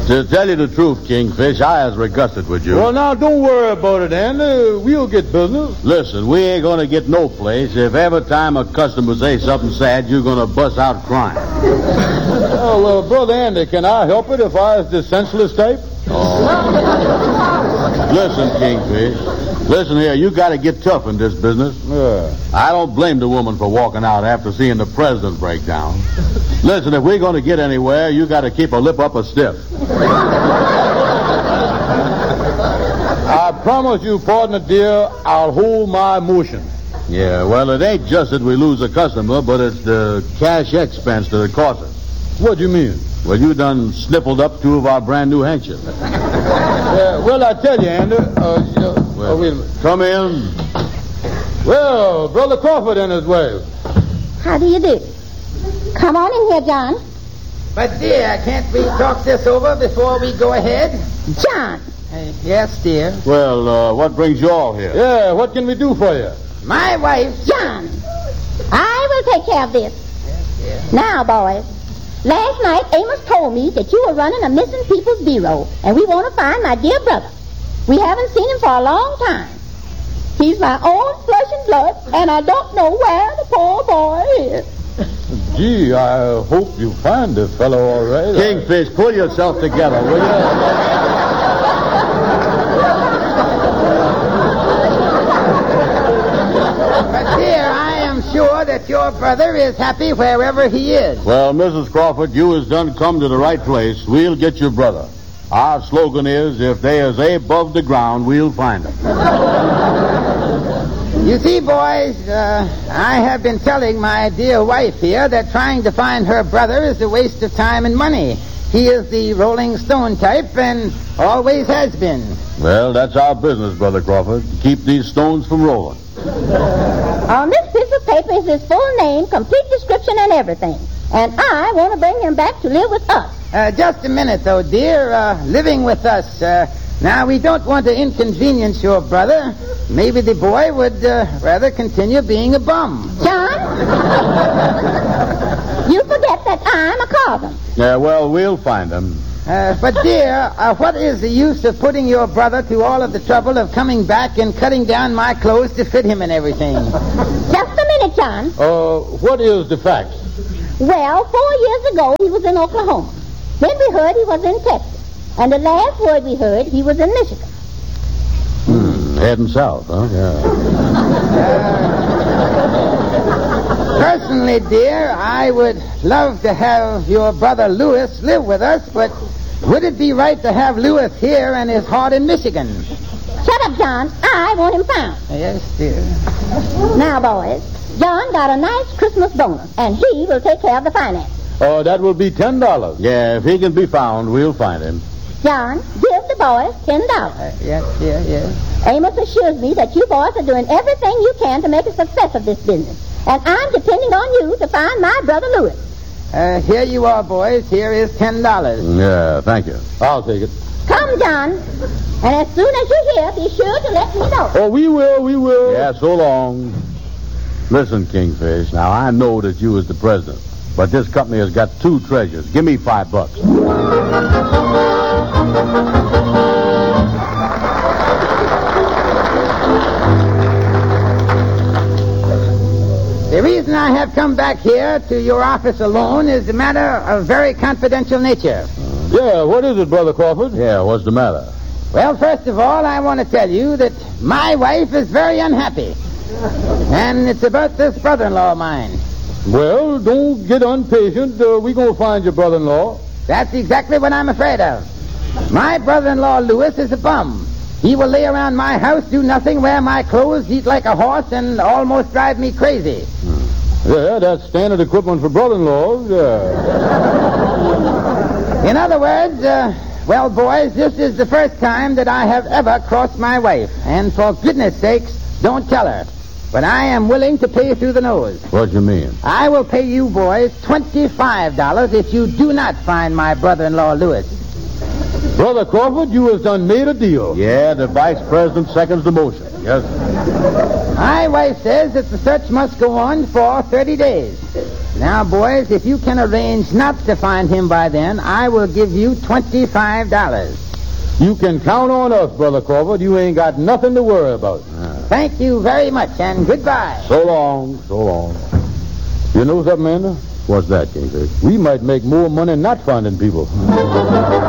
To tell you the truth, Kingfish, I was regusted with you. Well, now, don't worry about it, Andy. We'll get business. Listen, we ain't going to get no place if every time a customer says something sad, you're going to bust out crying. Oh, well, Brother Andy, can I help it if I was the senseless type? Listen, Kingfish. Listen here, you got to get tough in this business. Yeah. I don't blame the woman for walking out after seeing the president break down. Listen, if we're going to get anywhere, you got to keep a lip up a stiff. I promise you, partner dear, I'll hold my motion. Yeah, well, it ain't just that we lose a customer, but it's the cash expense that it costs us. What do you mean? Well, you done sniffled up 2 of our brand new handkerchiefs. Well, I tell you, Andy, wait a minute. Come in. Well, Brother Crawford and his wife. How do you do? Come on in here, John. But, dear, can't we talk this over before we go ahead? John. Yes, dear. Well, what brings you all here? Yeah, what can we do for you? My wife... John. I will take care of this. Yes, dear. Now, boys. Last night, Amos told me that you were running a missing people's bureau, and we want to find my dear brother. We haven't seen him for a long time. He's my own flesh and blood, and I don't know where the poor boy is. Gee, I hope you find the fellow all right. Kingfish, pull yourself together, will you? But, dear, I am sure that your brother is happy wherever he is. Well, Mrs. Crawford, you has done come to the right place. We'll get your brother. Our slogan is, if they is above the ground, we'll find him. You see, boys, I have been telling my dear wife here that trying to find her brother is a waste of time and money. He is the Rolling Stone type and always has been. Well, that's our business, Brother Crawford. Keep these stones from rolling. On this piece of paper is his full name, complete description, and everything. And I want to bring him back to live with us. Just a minute, though, dear. Living with us. Now, we don't want to inconvenience your brother. Maybe the boy would rather continue being a bum. John? You forget that I'm a Carson. Yeah, well, we'll find him. But, dear, what is the use of putting your brother through all of the trouble of coming back and cutting down my clothes to fit him and everything? Just a minute, John. What is the fact? Well, 4 years ago, he was in Oklahoma. Then we heard he was in Texas. And the last word we heard, he was in Michigan. Heading south, huh? Yeah. Personally, dear, I would love to have your brother Louis live with us, but would it be right to have Louis here and his heart in Michigan? Shut up, John. I want him found. Yes, dear. Now, boys, John got a nice Christmas bonus, and he will take care of the finance. Oh, that will be $10. Yeah, if he can be found, we'll find him. John, give the boys $10. Yes, dear, yes. Amos assures me that you boys are doing everything you can to make a success of this business. And I'm depending on you to find my brother Louis. Here you are, boys. Here is $10. Yeah, thank you. I'll take it. Come, John. And as soon as you're here, be sure to let me know. Oh, we will. Yeah, so long. Listen, Kingfish, now I know that you is the president, but this company has got 2 treasures. Give me $5. The reason I have come back here to your office alone is a matter of very confidential nature. Yeah, what is it, Brother Crawford? Yeah, what's the matter? Well, first of all, I want to tell you that my wife is very unhappy. And it's about this brother-in-law of mine. Well, don't get impatient. We're going to find your brother-in-law. That's exactly what I'm afraid of. My brother-in-law, Louis, is a bum. He will lay around my house, do nothing, wear my clothes, eat like a horse, and almost drive me crazy. Yeah, that's standard equipment for brother-in-laws. Yeah. In other words, well, boys, this is the first time that I have ever crossed my wife. And for goodness sakes, don't tell her. But I am willing to pay you through the nose. What you mean? I will pay you boys $25 if you do not find my brother-in-law, Louis. Brother Crawford, you has done made a deal. Yeah, the vice president seconds the motion. Yes. My wife says that the search must go on for 30 days. Now, boys, if you can arrange not to find him by then, I will give you $25. You can count on us, Brother Corvold. You ain't got nothing to worry about. Thank you very much, and goodbye. So long, so long. You know something, Ender? What's that, Kingfish? We might make more money not finding people.